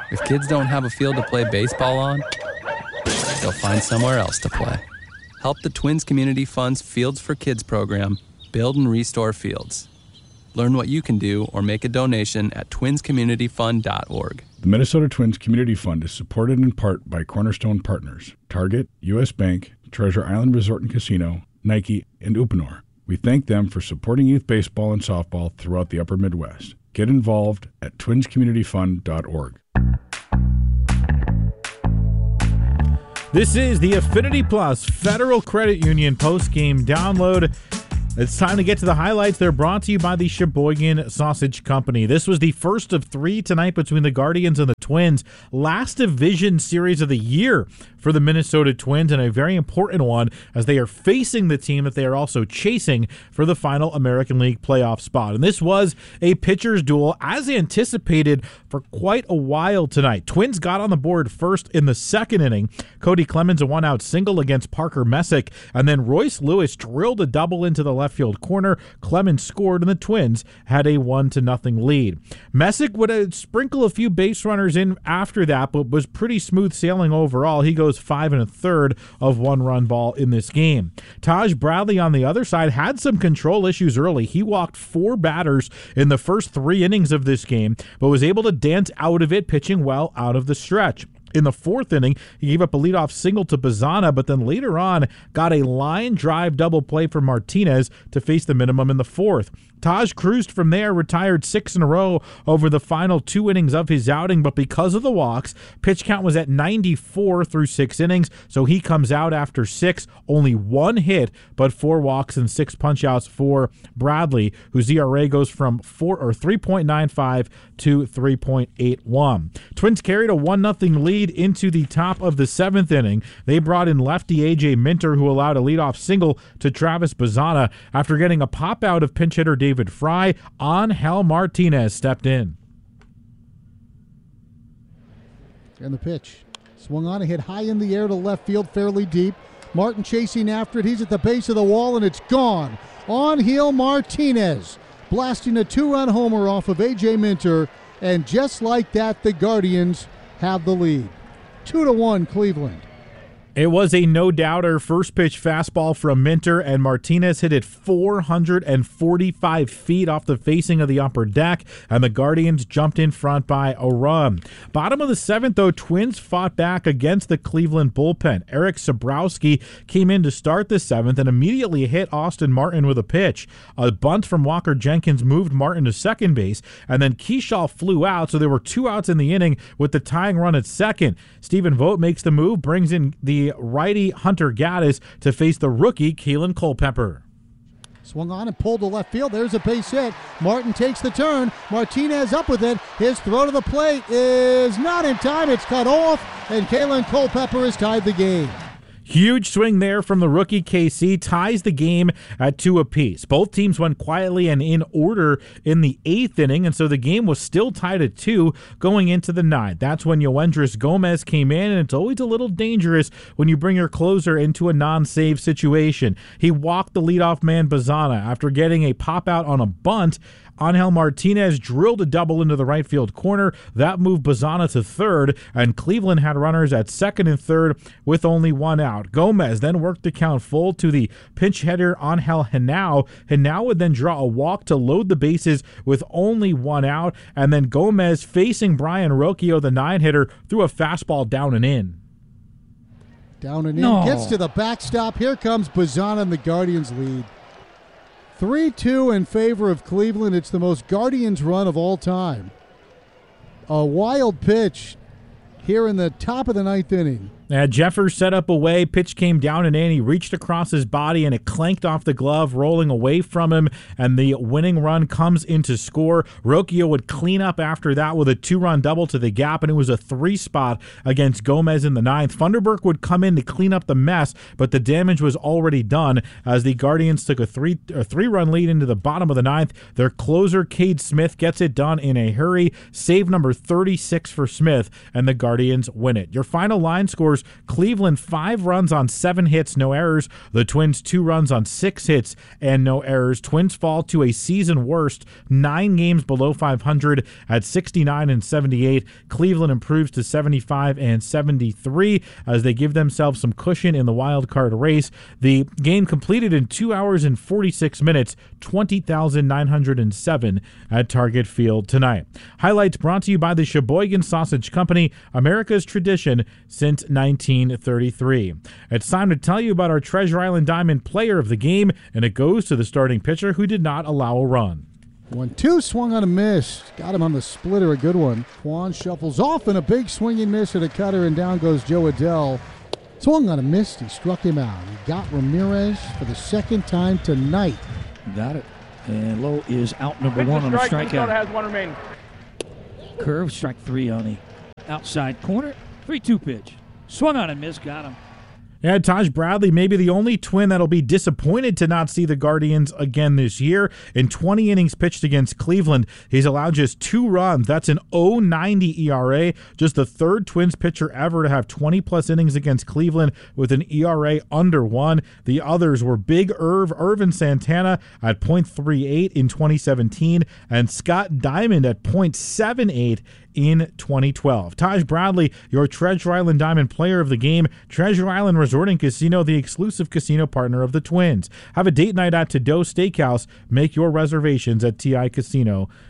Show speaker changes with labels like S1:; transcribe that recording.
S1: If kids don't have a field to play baseball on, they'll find somewhere else to play. Help the Twins Community Fund's Fields for Kids program build and restore fields. Learn what you can do or make a donation at twinscommunityfund.org.
S2: The Minnesota Twins Community Fund is supported in part by Cornerstone Partners, Target, U.S. Bank, Treasure Island Resort and Casino, Nike, and Uponor. We thank them for supporting youth baseball and softball throughout the upper Midwest. Get involved at twinscommunityfund.org.
S3: This is the Affinity Plus Federal Credit Union post-game download. It's time to get to the highlights. They're brought to you by the Sheboygan Sausage Company. This was the first of three tonight between the Guardians and the Twins. Last division series of the year for the Minnesota Twins, and a very important one as they are facing the team that they are also chasing for the final American League playoff spot. And this was a pitcher's duel as anticipated for quite a while tonight. Twins got on the board first in the second inning. Cody Clemens a one-out single against Parker Messick, and then Royce Lewis drilled a double into the left field corner. Clemens scored, and the Twins had a 1-0 lead. Messick would sprinkle a few base runners in after that, but was pretty smooth sailing overall. He goes 5 1/3 of one-run ball in this game. Taj Bradley on the other side had some control issues early. He walked 4 batters in the first 3 innings of this game, but was able to dance out of it, pitching well out of the stretch. In the 4th inning, he gave up a leadoff single to Bazana, but then later on got a line drive double play for Martinez to face the minimum in the 4th. Taj cruised from there, retired 6 in a row over the final 2 innings of his outing, but because of the walks, pitch count was at 94 through 6 innings, so he comes out after 6, only 1 hit, but 4 walks and 6 punchouts for Bradley, whose ERA goes from 3.95 to 3.81. Twins carried a 1-0 lead into the top of the 7th inning. They brought in lefty A.J. Minter, who allowed a leadoff single to Travis Bazana. After getting a pop out of pinch hitter David Fry, Angel Martinez stepped in.
S4: And the pitch. Swung on and hit high in the air to left field, fairly deep. Martin chasing after it. He's at the base of the wall, and it's gone. Angel Martinez blasting a 2-run homer off of A.J. Minter. And just like that, the Guardians have the lead. 2-1 Cleveland.
S3: It was a no-doubter first pitch fastball from Minter, and Martinez hit it 445 feet off the facing of the upper deck, and the Guardians jumped in front by a run. Bottom of the 7th, though, Twins fought back against the Cleveland bullpen. Eric Sabrowski came in to start the 7th and immediately hit Austin Martin with a pitch. A bunt from Walker Jenkins moved Martin to second base, and then Kershaw flew out, so there were 2 outs in the inning with the tying run at second. Stephen Vogt makes the move, brings in the righty Hunter Gaddis to face the rookie Keelan Culpepper.
S4: Swung on and pulled to left field. There's a base hit. Martin takes the turn. Martinez up with it. His throw to the plate is not in time. It's cut off, and Keelan Culpepper has tied the game.
S3: Huge swing there from the rookie KC, ties the game at 2 apiece. Both teams went quietly and in order in the 8th inning, and so the game was still tied at 2 going into the 9th. That's when Yoendrys Gomez came in, and it's always a little dangerous when you bring your closer into a non-save situation. He walked the leadoff man Bazana after getting a pop-out on a bunt. Angel Martinez drilled a double into the right field corner. That moved Bazana to third, and Cleveland had runners at second and third with only 1 out. Gomez then worked the count full to the pinch hitter Angel Henao. Henao would then draw a walk to load the bases with only 1 out, and then Gomez, facing Brian Rocchio, the 9-hitter, threw a fastball down and in.
S4: Down and in. Gets to the backstop. Here comes Bazana, and the Guardians lead. 3-2 in favor of Cleveland. It's the most Guardians run of all time. A wild pitch here in the top of the 9th inning.
S3: Jeffers set up away, pitch came down and in. He reached across his body and it clanked off the glove, rolling away from him, and the winning run comes into score. Rocchio would clean up after that with a 2-run double to the gap, and it was a 3-spot against Gomez in the 9th. Funderburk would come in to clean up the mess, but the damage was already done as the Guardians took a 3-run lead into the bottom of the 9th. Their closer, Cade Smith, gets it done in a hurry. Save number 36 for Smith, and the Guardians win it. Your final line scores scores. Cleveland 5 runs on 7 hits, no errors. The Twins 2 runs on 6 hits and no errors. Twins fall to a season worst 9 games below 500 at 69-78. Cleveland improves to 75-73 as they give themselves some cushion in the wild card race. The game completed in 2 hours and 46 minutes, 20,907 at Target Field tonight. Highlights brought to you by the Sheboygan Sausage Company, America's tradition since 1933. It's time to tell you about our Treasure Island Diamond player of the game, and it goes to the starting pitcher who did not allow a run.
S4: 1-2, swung on a miss. Got him on the splitter, a good one. Kwan shuffles off and a big swinging miss at a cutter, and down goes Joe Adell. Swung on a miss, he struck him out. He got Ramirez for the second time tonight.
S5: Got it. And Lowe is out number 1 on a strikeout.
S6: Minnesota has 1 remaining.
S5: Curve, strike 3 on the outside corner. 3-2 pitch. Swung on and missed, got him.
S3: Yeah, Taj Bradley may be the only Twin that'll be disappointed to not see the Guardians again this year. In 20 innings pitched against Cleveland, he's allowed just 2 runs. That's an 0.90 ERA. Just the 3rd Twins pitcher ever to have 20-plus innings against Cleveland with an ERA under 1. The others were Big Irvin Santana at .38 in 2017 and Scott Diamond at .78 in 2012. Taj Bradley, your Treasure Island Diamond player of the game. Treasure Island Resort and Casino, the exclusive casino partner of the Twins. Have a date night at To-Do Steakhouse. Make your reservations at TICasino.com.